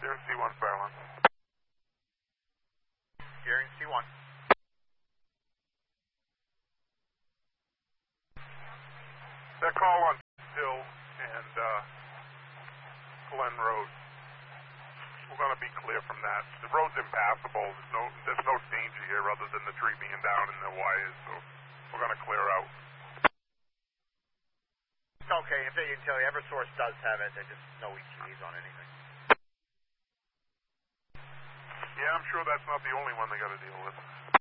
Gearing C1, Fairland. Gearing C1. That call on Hill and Glen Road. We're going to be clear from that. The road's impassable. There's no danger here other than the tree being down and the wires, so we're going to clear out. Okay, if they can tell you, Eversource does have it. There's just no ETAs on anything. Yeah, I'm sure that's not the only one they got to deal with.